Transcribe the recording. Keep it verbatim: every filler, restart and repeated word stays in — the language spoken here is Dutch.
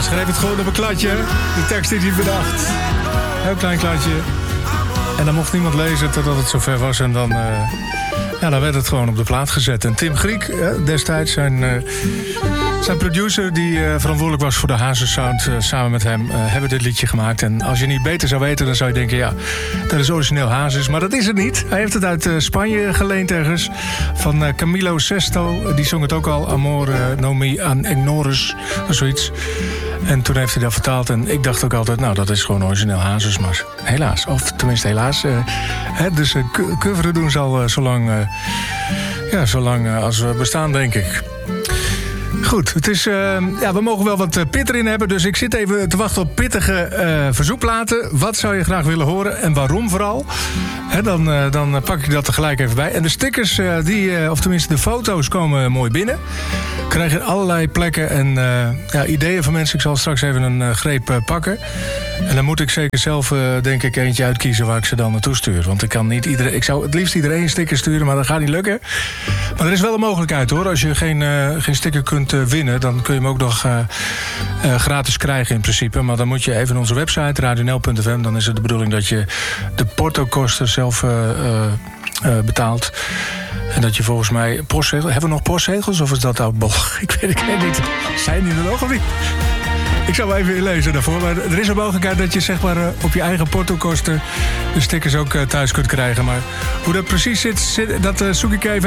Hij schreef het gewoon op een kladje. De tekst is hij bedacht. Heel klein kladje. En dan mocht niemand lezen totdat het zover was. En dan, uh, ja, dan werd het gewoon op de plaat gezet. En Tim Griek, uh, destijds zijn, uh, zijn producer... die uh, verantwoordelijk was voor de Hazes Sound... Uh, samen met hem uh, hebben dit liedje gemaakt. En als je niet beter zou weten, dan zou je denken... ja, dat is origineel Hazes. Maar dat is het niet. Hij heeft het uit uh, Spanje geleend ergens. Van uh, Camilo Sesto. Die zong het ook al. Amor uh, no me an ignores. Of zoiets. En toen heeft hij dat vertaald. En ik dacht ook altijd, nou, dat is gewoon origineel Hazes. Maar helaas. Of tenminste helaas. Uh, hè, dus uh, coveren doen zal uh, zolang, uh, ja, zolang uh, als we bestaan, denk ik. Goed, het is, uh, ja, we mogen wel wat uh, pit erin hebben. Dus ik zit even te wachten op pittige uh, verzoekplaten. Wat zou je graag willen horen en waarom vooral? He, dan, uh, dan pak ik dat er gelijk even bij. En de stickers, uh, die, uh, of tenminste de foto's, komen mooi binnen. Krijg je allerlei plekken en uh, ja, ideeën van mensen. Ik zal straks even een uh, greep uh, pakken. En dan moet ik zeker zelf, uh, denk ik, eentje uitkiezen waar ik ze dan naartoe stuur. Want ik kan niet iedereen. Ik zou het liefst iedereen een sticker sturen, maar dat gaat niet lukken. Maar er is wel een mogelijkheid, hoor. Als je geen, uh, geen sticker kunt uh, winnen, dan kun je hem ook nog uh, uh, gratis krijgen in principe. Maar dan moet je even naar onze website, radio n l punt f m. Dan is het de bedoeling dat je de portokosten zelf uh, uh, uh, betaalt. En dat je volgens mij postzegels... Hebben we nog postzegels of is dat oud bol? Ik weet het niet. Zijn die er nog of niet? Ik zal wel even inlezen daarvoor. Maar er is een mogelijkheid dat je zeg maar op je eigen portokosten de stickers ook thuis kunt krijgen. Maar hoe dat precies zit, zit dat zoek ik even.